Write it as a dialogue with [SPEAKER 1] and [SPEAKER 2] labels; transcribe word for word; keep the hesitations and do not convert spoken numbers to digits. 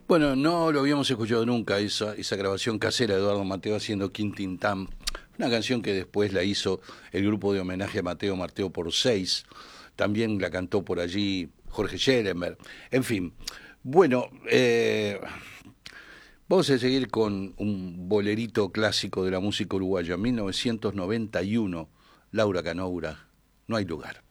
[SPEAKER 1] Bueno, no lo habíamos escuchado nunca, esa, esa grabación casera de Eduardo Mateo haciendo Quintintam, una canción que después la hizo el grupo de homenaje a Mateo Mateo por seis, también la cantó por allí Jorge Schellenberg, en fin. Bueno, eh, vamos a seguir con un bolerito clásico de la música uruguaya, mil novecientos noventa y uno, Laura Canoura, No hay lugar.